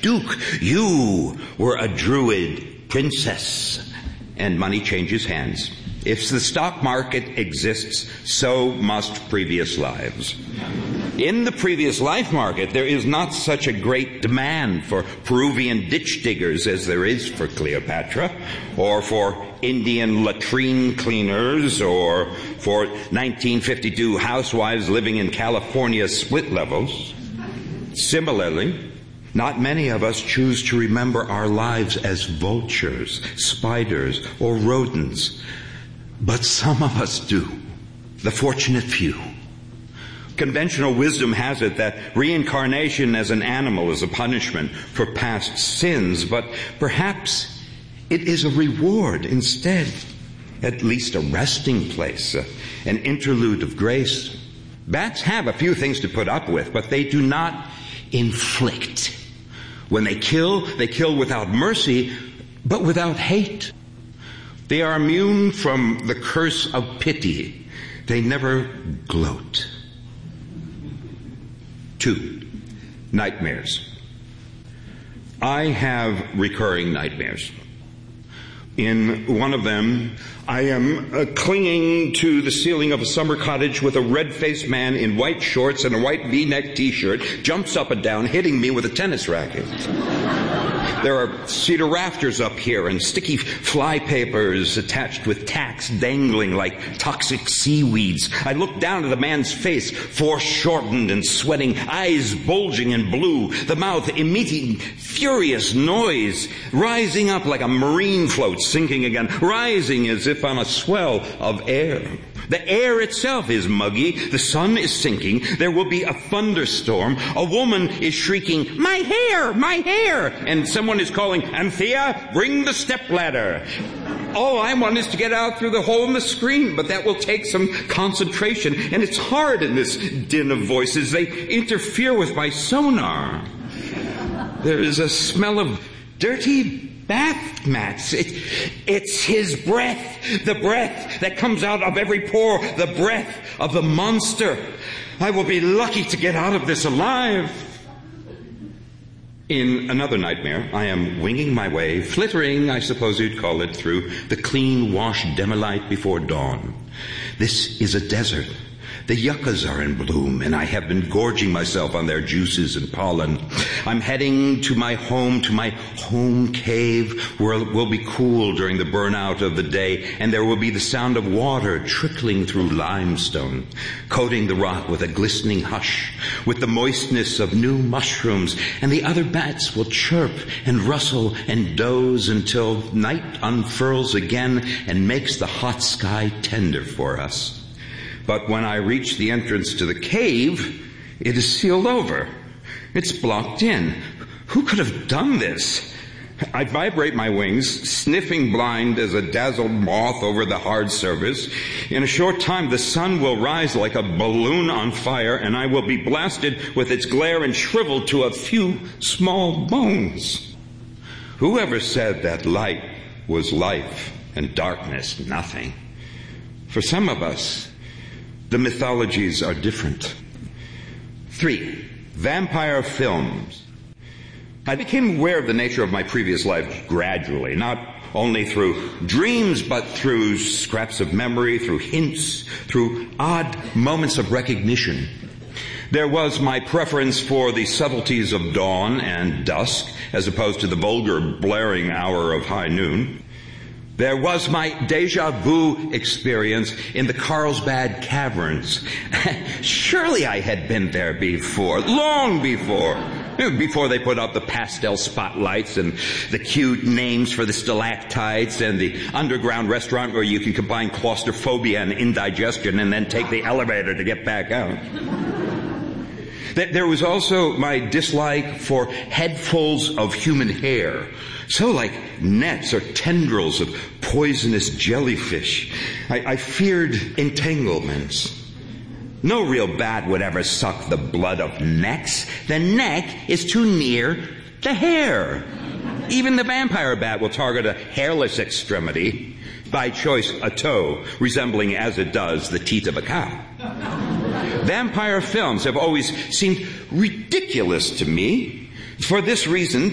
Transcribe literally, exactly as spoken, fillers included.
archduke. You were a druid princess. And money changes hands. If the stock market exists, so must previous lives. In the previous life market, there is not such a great demand for Peruvian ditch diggers as there is for Cleopatra, or for Indian latrine cleaners, or for nineteen fifty-two housewives living in California's split levels. Similarly, not many of us choose to remember our lives as vultures, spiders, or rodents. But some of us do, the fortunate few. Conventional wisdom has it that reincarnation as an animal is a punishment for past sins, but perhaps it is a reward instead, at least a resting place, an interlude of grace. Bats have a few things to put up with, but they do not inflict. When they kill, they kill without mercy, but without hate. They are immune from the curse of pity. They never gloat. Two, nightmares. I have recurring nightmares. In one of them, I am uh, clinging to the ceiling of a summer cottage with a red-faced man in white shorts and a white V-neck t-shirt jumps up and down, hitting me with a tennis racket. There are cedar rafters up here and sticky fly papers attached with tacks dangling like toxic seaweeds. I look down at the man's face, foreshortened and sweating, eyes bulging and blue, the mouth emitting furious noise, rising up like a marine float sinking again, rising as if on a swell of air. The air itself is muggy. The sun is sinking. There will be a thunderstorm. A woman is shrieking, "My hair! My hair!" And someone is calling, "Anthea, bring the stepladder." All I want is to get out through the hole in the screen, but that will take some concentration. And it's hard in this din of voices. They interfere with my sonar. There is a smell of dirty bath mats. It, it's his breath, the breath that comes out of every pore, the breath of the monster. I will be lucky to get out of this alive. In another nightmare, I am winging my way, flittering, I suppose you'd call it, through the clean-washed demolight before dawn. This is a desert. The yuccas are in bloom, and I have been gorging myself on their juices and pollen. I'm heading to my home, to my home cave, where it will be cool during the burnout of the day, and there will be the sound of water trickling through limestone, coating the rock with a glistening hush, with the moistness of new mushrooms, and the other bats will chirp and rustle and doze until night unfurls again and makes the hot sky tender for us. But when I reach the entrance to the cave, it is sealed over. It's blocked in. Who could have done this? I vibrate my wings, sniffing blind as a dazzled moth over the hard surface. In a short time, the sun will rise like a balloon on fire, and I will be blasted with its glare and shriveled to a few small bones. Whoever said that light was life and darkness nothing? For some of us, the mythologies are different. Three, vampire films. I became aware of the nature of my previous life gradually, not only through dreams, but through scraps of memory, through hints, through odd moments of recognition. There was my preference for the subtleties of dawn and dusk, as opposed to the vulgar blaring hour of high noon. There was my deja vu experience in the Carlsbad Caverns. Surely I had been there before, long before. Before they put up the pastel spotlights and the cute names for the stalactites and the underground restaurant where you can combine claustrophobia and indigestion and then take the elevator to get back out. There was also my dislike for headfuls of human hair, so like nets or tendrils of poisonous jellyfish. I, I feared entanglements. No real bat would ever suck the blood of necks. The neck is too near the hair. Even the vampire bat will target a hairless extremity, by choice a toe, resembling as it does the teat of a cow. Vampire films have always seemed ridiculous to me. For this reason,